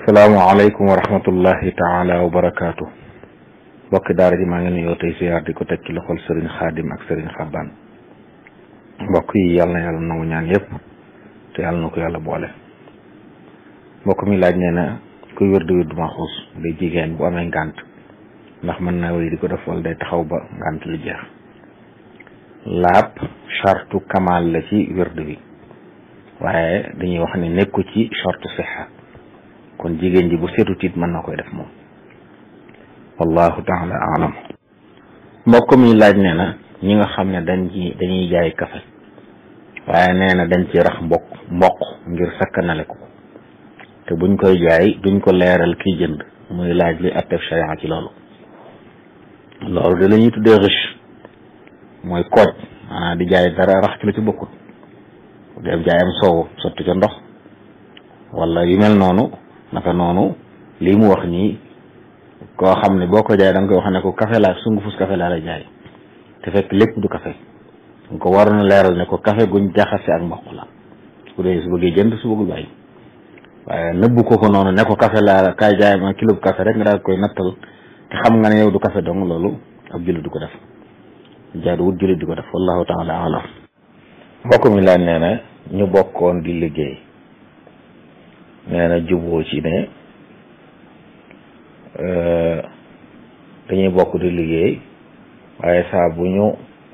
asalaamaaleykum wa rahmatullahi taala wa barakaatu. mbokki daara ji maa ngi nuyoo tey siyaar di ko teg ci loxol Serigne Khadim ak Serigne Xabbaan. mbokk yi yàlla na yàlla nangu ñaan yëpp te yàlla na ko yàlla boole. mbokk mi laaj nee na kuy wér di wér du maxuus day jigéen bu amee ngànt ndax mën naa wéy di ko def wala day taxaw ba ngànt lu jeex. laab chartu kamal la ci wérdu bi waaye dañuy wax ne nekku ci chartu sixa kon jigéen ji bu seetu tiit mën na koy def moom wallahu taala alam. mbokk mi laaj nee na ñi nga xam ne dañuy jaay kafe waaye nee na dañ ci rax mboq ngir sakkanale ko te buñ koy jaay duñ ko leeral kiy jënd muy laaj li attef sharia ci loolu de la ñuy tuddee riche mooy kooj maanaam di jaay dara rax ci la ci bokkut def jaayam soow sotti ca ndox wala yu mel noonu naka noonu lii mu wax nii koo xam ne boo ko jaay da nga koy wax ne ko café laa sungufus café laa lay jaay te fekk lépp du café nga ko waroon a leeral ne ko café guñ jaxase ak mboq la su dee su bëggee jënd su bëggul bàyyi waaye nëbbu ko noonu ne ko café laa kaay jaay ma kilo café rek nga daal koy nattal te xam nga ne yow du café dong loolu ab jullit du ko def jaaduwut jullit di ko def wallahu taala alam. mbokk mi laaj nee na ñu bokkoon di liggéey nee na juboo ci ne dañuy bokk di liggéey waaye saa bu ñu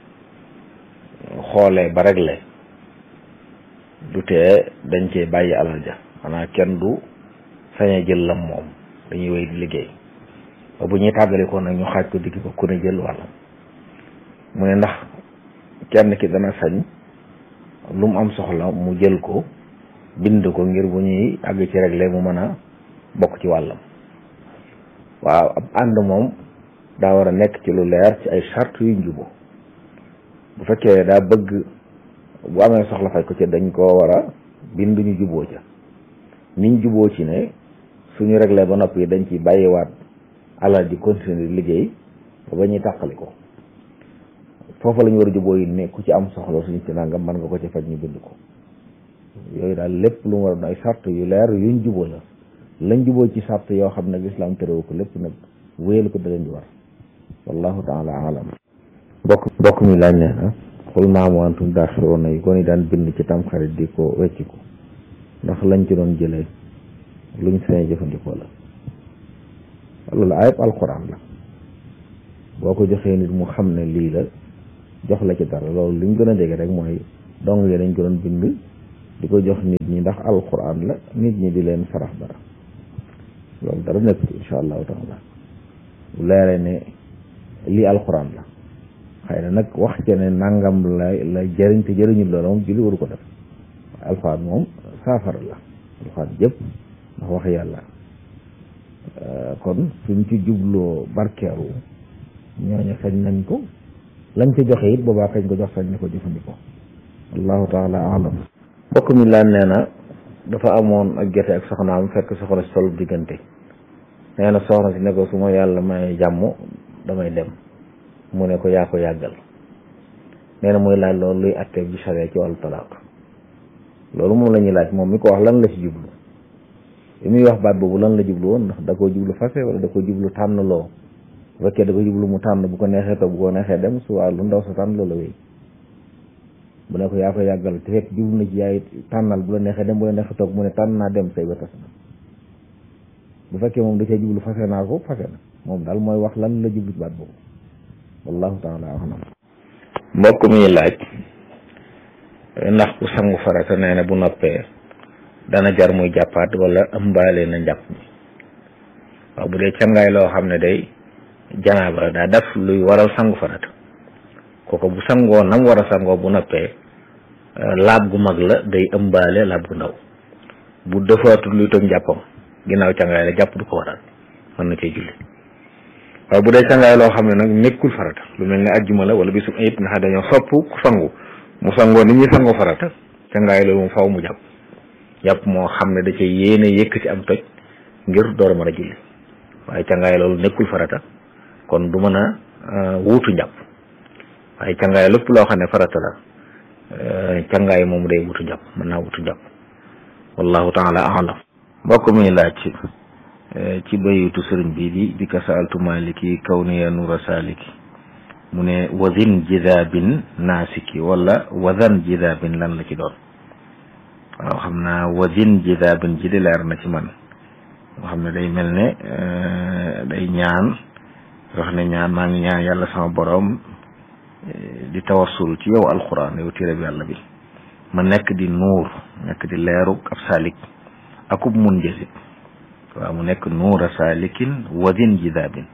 xoolee ba réglé du tee dañ cee bàyyi alal ja xanaa kenn du sañ a jël lam moom dañuy wéy di liggéey ba bu ñuy tàggali ko nag ñu xaaj ko digg ko ku ne jël wàllam mu ne ndax kenn ki dana sañ lu mu am soxla mu jël ko bind ko ngir bu ñuy àgg ci réglé mu mën a bokk ci wàllam. waaw ab ànd moom daa war a nekk ci lu leer ci ay charte yu njubo bu fekkee daa bëgg bu amee soxla faj ko ci dañ koo war a bind ñu juboo ca niñ juboo ci ne suñu réglé ba noppi dañ ci bàyyiwaat alal di continuer liggéey ba ñuy tàqali ko foofa la ñu war a juboo yi ne ku ci am soxla suñu ci nangam mën nga ko ci faj ñu bind ko yooyu daal lépp lu mu war a doon ay sart yu leer yuñ juboo la lañ juboo ci sart yoo xam ne lislaam terewu ko lépp nag wéyal ko da leen di war wallahu taala alam. mbokk mi laaj ne na xul naam wa antum daaxiroona yi kon yi daan bind ci tamxarit di ko wecciku ndax lañ ci doon jëlee luñ sañ jëfandikoo la loolu ayib alquran la boo ko joxee nit mu xam ne lii la jox la ci dara loolu li ñu gën a jege rek mooy dong yi dañ ko doon bind di ko jox nit ñi ndax alquran la nit ñi di leen sarax dara loolu dara nekk ci insha allahu taala bu leeree ne lii alquran la xëy na nag wax ci ne nangam la jëriñ te jëriñul loolu moom julli waru ko def alquran moom saafara la alquran jëpp ndax wax yàlla kon suñ ci jubloo barkeeru ñooñu sañ nañ ko lañ ca joxe it boobaa kañ ko jox sañ ne ko jëfandikoo allahu taala alam. mbokk mi laan nee na dafa amoon ak gerte ak soxnaam fekk soxna si tollu diggante nee na soxna si ne ko su ma yàlla may jàmm damay dem mu ne ko yaa ko yàggal nee na muy laaj loolu luy attee bi saree ci wàllu talaaq loolu moom la ñuy laaj moom mi ko wax lan la ci jublu li muy wax baat boobu lan la jublu woon ndax da koo jublu fase wala da koo jublu tànn loo bu fekkee da ko jublu mu tànn bu ko neexee toog bu ko neexee dem su waa lu ndaw sa tànn loola wéy bu ne ko yaa ko yàggal te fekk jublu na ci yaay tànnal bu la neexee dem bu la neexee toog mu ne tànn naa dem say ba tas na bu fekkee moom da cee jublu fase naa ko fase na moom daal mooy wax lan la jublu baat boobu wallahu taala alam. mbokk mi laaj ndax ku sangu farata nee na bu noppee dana jar muy jàppaat wala ëmbaale na njàpp mi waaw bu dee cangaay loo xam ne day janaaba daa def luy waral sangu farata kooku bu sangoo nam war a sangoo bu noppee laab gu mag la day ëmbaale laab gu ndaw bu defaatul luy toj njàppam ginnaaw cangaay la jàpp du ko waral mën na cee julli waaw bu dee cangaay loo xam ne nag nekkul farata lu mel ne ajjuma la wala bisu ayib nga xam dañoo sopp ku sangu mu sangoo ni ñuy sangoo farata cangaay loolu mu faw mu jàpp moo xam ne da cee yéene yëkk ci am toj ngir door a mën a julli waaye cangaay loolu nekkul farata kon du mën a wuutu njàpp waaye cangaay lépp loo xam ne farata la cangaay moom day wutu njàpp mën naa wutu njàpp wallahu taala alam. mbokk mi laaj ci bayitu sëriñ bi bi ka saaltu maliki kawniya nuura saliki mu ne wazin jidabin naasiki wala wazan jidabin lan la ci doon waaw xam naa wazin jidabin ji di leer na ci man nga xam ne day mel ne day ñaan wax ne ñaan maa ngi ñaan yàlla sama borom di tawassul ci yow alquran yow téere bi yàlla bi ma nekk di nuur nekk di leeru ab salik akub mun jësit waaw mu nekk nuura salikin wazin jidabin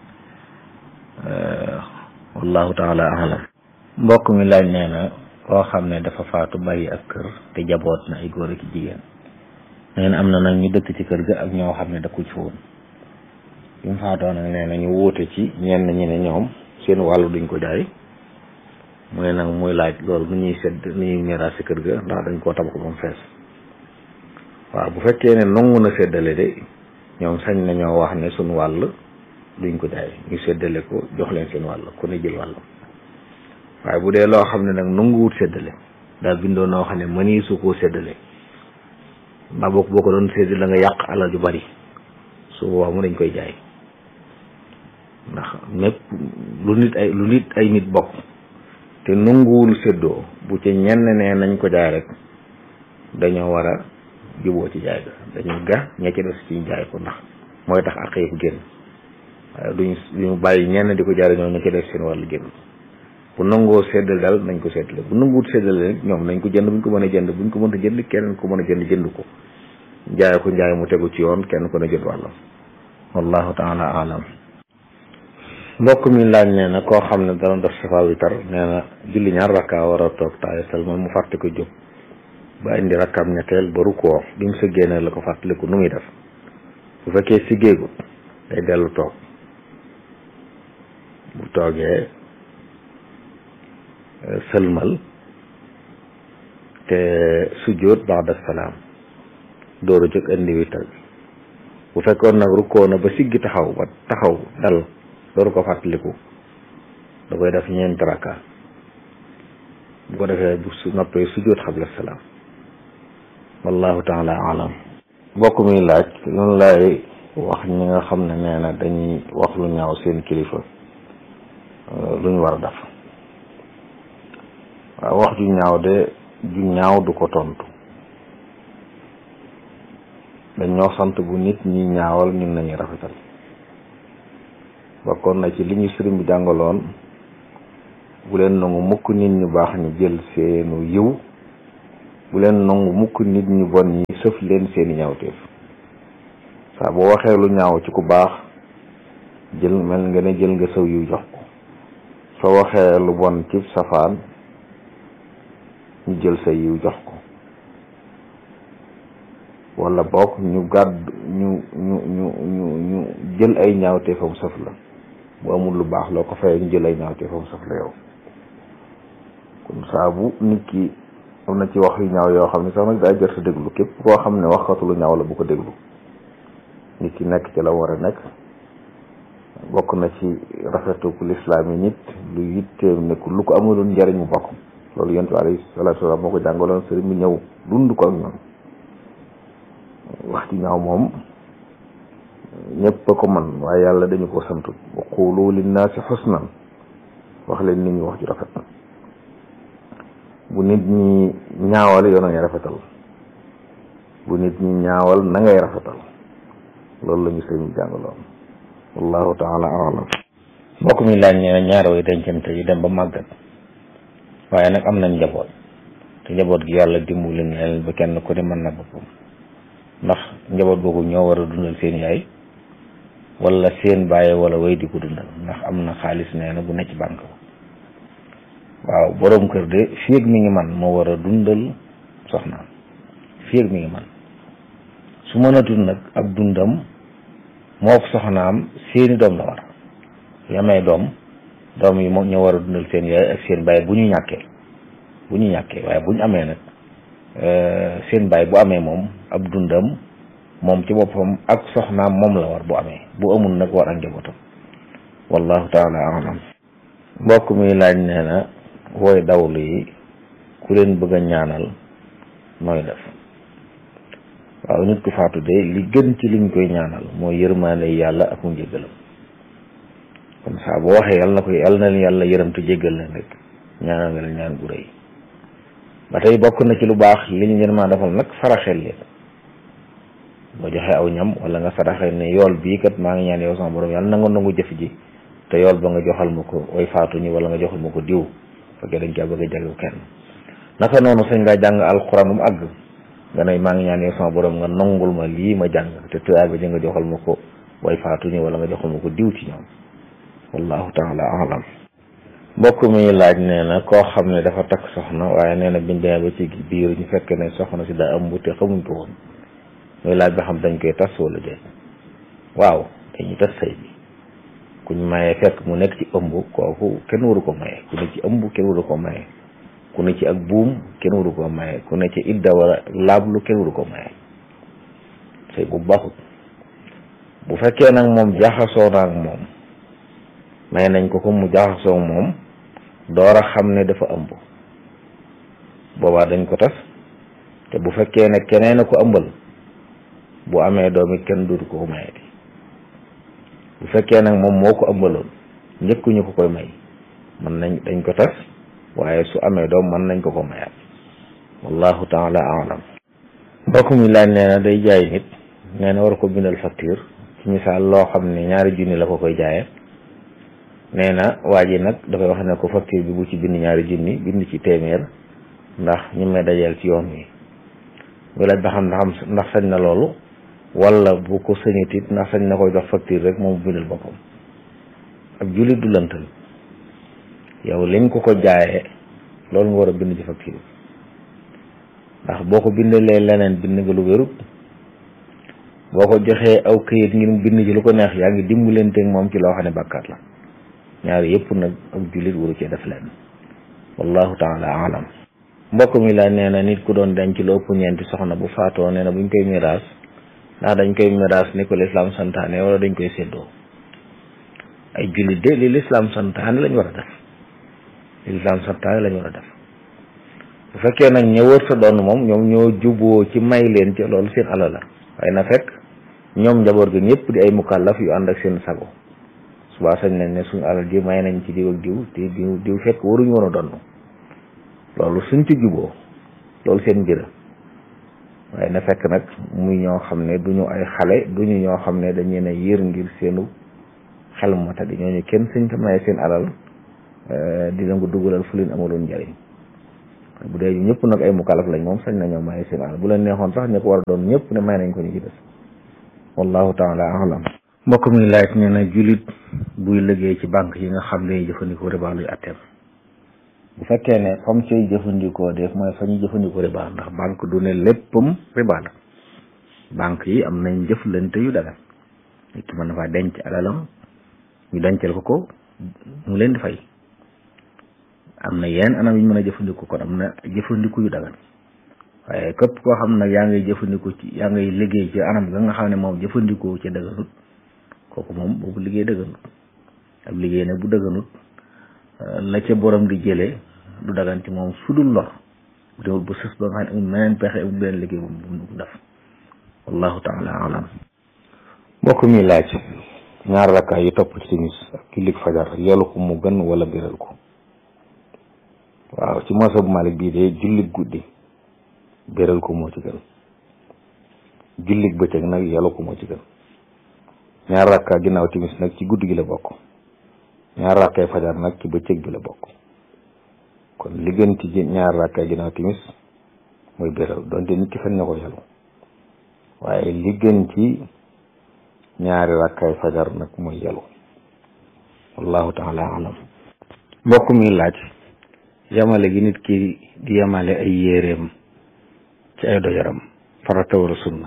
wallahu taala alam mbokk mi laaj nee na koo xam ne dafa faatu bàyyi ak kër te jaboot na ay góor ak jigéen nee na am na nag ñu dëkk ci kër ga ak ñoo xam ne dëkku ci woon bi mu faatoo nag nee na ñu wuute ci ñenn ñi ne ñoom seen wàllu duñ ko jaay mu ne nag muy laaj loolu nu ñuy sedd nu ñuy miraas ci kër ga ndax dañ koo tabax ba mu fees waaw bu fekkee ne nangu na séddale de ñoom sañ nañoo wax ne suñ wàll duñ ko jaay ñu séddale ko jox leen seen wàll ku ne jël wàll waaye bu dee loo xam ne nag nanguwut séddale daa bindoo noo xam ne mënii su koo séddale mbaa boo ko doon séddale la nga yàq alal ju bari su boobaa mu dañ koy jaay ndax mépp lu nit ay nit bokk te nanguwul séddoo bu ci ñenn ne nañ ko jaay rek dañoo war a juboo ci jaay ga dañuy ña ci des ci jaay ko ndax mooy tax ak yëpp génn waaye duñu bàyyi ñenn di ko jaay ñoom ña ci des seen wàllu génn bu nangoo séddale daal nañ ko séddale bu nanguwut séddale rek ñoom nañ ko jënd buñ ko mën a jënd buñ ko mënta jënd kenn ko mën a jënd ko jaay ko njaay mu tegu ci yoon kenn ko ne jot wàllam wallahu taala alam mbokk mi laaj nee na koo xam ne dana def safa witar nee na julli ñaar rakka war a toog taaya salmal mu fàtte ko jóg ba indi rakkam ñetteel ba rukkoo bi mu sëggee ne la ko fàttaliku nu muy def bu fekkee siggeegu day dellu toog bu toogee sëlmal te sujjóot ba'da salaam dooru jóg indi witar bi bu fekkoon nag rukkoo na ba siggi taxaw dal dooru ko fàttaliku da koy def ñeenti rakka bu ko defee bu su noppee sujjóot xabla salaam wallahu taala alam mbokk mi laaj loolu laay wax ñi nga xam ne nee na dañuy wax lu ñaaw seen kilifa lu ñu war a def waaw wax ju ñaaw de ju ñaaw du ko tontu dañ ñoo sant bu nit ñi ñaawal ñun nañuy rafetal bokkoon na ci li ñu sëriñ bi jàngaloon bu leen nangu mukk nit ñu baax ñi jël seenu yiw bu leen nangu mukk nit ñu bon ñi sëf leen seeni ñaawteef saa boo waxee lu ñaaw ci ku baax jël mel nga ne jël nga saw yiw jox ko soo waxee lu bon ci safaan ñu jël sa yiw jox ko wala bokk ñu ñu jël ay ñaawteefam sëf la bu amul lu baax loo ko fayee ñu jël ay ñaawteefam sëf la yow kon saa bu nit ki am na ci wax yu ñaaw yoo xam ne sax nag daa jër sa déglu képp koo xam ne waxatu lu ñaaw la bu ko déglu nit ki nekk ci la war a nekk bokk na ci rafetu lislaam yi nit lu yitteem nekk lu ko amuloon njariñ mu bokk loolu yonent bi alayhi salaatu wa salaam moo ko jàngaloon sëriñ bi ñëw dund ko ak ñoom wax ci ñaaw moom ñëpp a ko man waaye yàlla dañu ko santut wa qulu linnaasi xusnan wax leen nit ñi wax ju rafet bu nit ñi ñaawal yow na ngay rafetal bu nit ñi ñaawal na ngay rafetal loolu la ñu sëriñ bi jàngaloon wallahu taala alam mbokk mi laaj nee na ñaari way dencante yi dem ba màggat waaye nag am nañ njaboot te njaboot gi yàlla dimbali na leen ba kenn ku ne mën na boppam ndax njaboot boobu ñoo war a dundal seen yaay wala seen bàyyi wala way di ko dundal ndax am na xaalis nee na bu nekk ci banque waaw boroom kër de fii ak mi ngi man moo war a dundal soxnaam fii ak mi ngi man su mënatul nag ab dundam moo ko soxnaam seeni doom la war yamay doom yi moom ñoo war a dundal seen yaay ak seen bàyyi bu ñu ñàkkee waaye bu ñu amee nag seen bàyyi bu amee moom ab dundam moom ci boppam ak soxnaam moom la war bu amee bu amul nag war ak njabootam wallahu taala alam mbokk mi laaj nee na wooy dawlu yi ku leen bëgg a ñaanal nooy def waaw nit ku faatu de li gën ci liñ koy ñaanal mooy yërmaane yàlla ak mu njéggalam kon saa boo waxee yàlla na leen yàlla yërëm te jéggal leen rek ñaanal nga leen ñaan gu rëy ba tey bokk na ci lu baax li ñu leen maa defal nag saraxel leen boo joxe aw ñam wala nga saraxel ne yool bii kat maa ngi ñaan yow sama borom yàlla nangu jëf ji te yool ba nga joxal ma ko way faatu ñi wala nga joxal ma ko diw fekkee dañ caa bëgg a jagleel kenn naka noonu sañ ngaa jàng alxuraan mu àgg nga ne maa ngi ñaan yow sama borom nga nangul ma lii ma jàng te tuyaay ba ji nga joxal ma ko way faatu ñi wala nga joxal ma ko diw ci ñoom wallahu taala alam mbokk mi laaj nee na koo xam ne dafa takk soxna waaye nee na biñ demee ba ci biir ñu fekk ne soxna si daa ëmb te xamuñ ko woon muy laaj ba xam dañ koy tas wala déet waaw dañuy tas sëy bi kuñ mayee fekk mu nekk ci ëmb kooku kenn waru ko maye ku ne ci ëmb kenn waru ko maye ku ne ci ak buum kenn waru ko maye ku ne ci idda wala laablu kenn waru ko maye sëy bu baaxut bu fekkee nag moom jaxasoo na ak moom may nañ ko mu jaxasoo moom door a xam ne dafa ëmb boobaa dañ ko tas te bu fekkee ne keneen a ko ëmbal bu amee doom it kenn dootu ko mayeti bu fekkee nag moom moo ko ëmbaloon njëkkuñu ko koy may dañ ko tas waaye su amee doom mën nañ ko mayaat wallahu taala alam mbokk mi laaj nee na day jaay nit nee na war ko bindal facture ci misaal loo xam ne 2 junni la ko koy jaayee nee na waa ji nag dafay wax ne ko facture bi bu ci bind 2 junni bind ci téeméer ndax ñu may dajeel ci yoon wi muy laaj ba xam ndax sañ na loolu wala bu ko sañut it ndax sañ na koy jox facture rek moom bindal boppam ak jullit du lëntal yow liñ ko jaayee loolu nga war a bind ci facture bi ndax boo ko bindalee leneen bind nga lu wérut boo ko joxee aw këyit ngir bind ci lu ko neex yaa ngi dimbalanteeg moom ci loo xam ne bàkkaat la ñaari yëpp nag ak jullit waru cee def leen wallahu taala alam mbokk mi la nee na nit ku doon denc lu ëpp 4 soxna bu faatoo nee na buñ koy miraas ndax dañ koy miraas ni ko lislaam santaane wala dañ koy séddoo ay jullit de li lislaam santaane lañ war a def li lislaam santaane lañ war a def bu fekkee nag ña wër sa doon moom ñoom ñoo juboo ci may leen ci loolu seen alal la waaye na fekk ñoom njaboot gi ñëpp di ay mukallaf yu ànd ak seen sago subaa sañ nañ ne suñu alal ji may nañ ci diw ak diw te diw fekk waruñu woon a donn loolu suñ ci juboo loolu seen mbir waaye na fekk nag muy ñoo xam ne duñu ay xale duñu ñoo xam ne dañu ne yër ngir seenu xel mata di ñooñu kenn suñ ko maye seen alal di leen ko dugalal fu leen amaloon njëriñ bu dee ñëpp nag ay mukallaf lañ moom sañ nañoo maye seen alal bu leen neexoon sax ña ko war a doon ñëpp ne may nañ ko ñu ci des wallahu taala alam mbokk mi laaj nee na jullit buy liggéey ci banque yi nga xam ne jëfandikoo riba luy atteem bu fekkee ne comme cay jëfandikoo def mooy fa ñuy jëfandikoo riba ndax banque du ne léppam riba la banque yi am nañ jëflante yu dagan nit ki mën na faa denc alalam ñu dencal ko mu leen di fay am na yenn anam yu ñu mën a jëfandikoo kon am na jëfandiku yu dagan waaye képp koo xam nag yaa ngay jëfandikoo yaa ngay liggéey ci anam ga nga xam ne moom jëfandikoo ci daganut kooku moom boobu liggéey dëgganut ab liggéey nag bu dëgganut la ca borom di jëlee du dagan ci moom su dul lor bu teewul bu sës ba nga xam ne amul meneen pexe amul beneen liggéey bu mu def wallahu taala alam mbokk mi laaj 2 rakkaay yi topp ci timis ak jullik fajar yelu ko mu gën wala biral ko waaw ci mazhab Malik bii de jullik guddi biral ko moo ci gën jullik bëccëg nag yelu ko moo ci gën 2 rakkaa ginnaaw timis nag ci guddi gi la bokk 2 rakkaay fajar nag ci bëccëg bi la bokk kon li gën ci 2 rakkaay ginnaaw timis mooy biral donte nit ki fen na ko yelu waaye li gën ci 2 rakkaay fajar nag mooy yelu wallahu taala alam mbokk mi laaj yamale gi nit ki di yamale ay yéreem ci ay dojaram farata wala sunna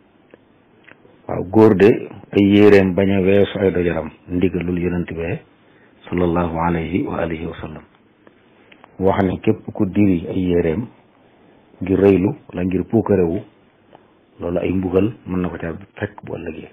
waaw góor de ay yéreem bañ a weesu ay dojaram ndigalul yonent bi sallallahu alayhi wa alihi wa sallam wax ne képp ku diri ay yéreem ngir rëylu wala ngir puukarewu loolu ay mbugal mën na ko ca fekk bu ëllëgee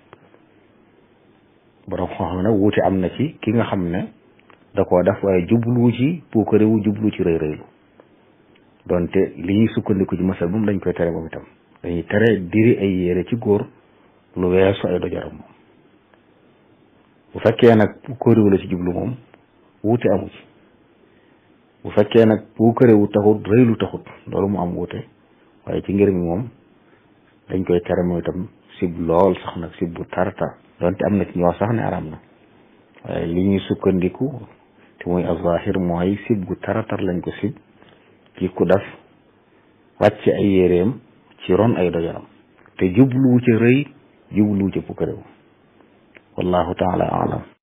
borom xam nag wuute am na ci ki nga xam ne da koo def waaye jublu ci puukarewu jublu ci rëy rëylu donte li ñuy sukkandiku ci masal moom dañ koy tere moom itam dañuy tere diri ay yére ci góor lu weesu ay dojaram moom bu fekkee nag puukare la ci jublu moom wuute amu ci bu fekkee nag puukare wu taxut rëy lu taxut loolu mu am wuute waaye ci ngir mi moom dañ koy tere mooy itam sib lool sax nag sib bu tartar donte am na ci ñoo sax ne araam na waaye li ñuy sukkandiku te muy azahir mooy sib gu taratar lañ ko sib ci ku def wàcc ay yéreem ci ron ay dojaram te jubluwu ca rëy jubluwu ca pukkare wu wallahu taala alam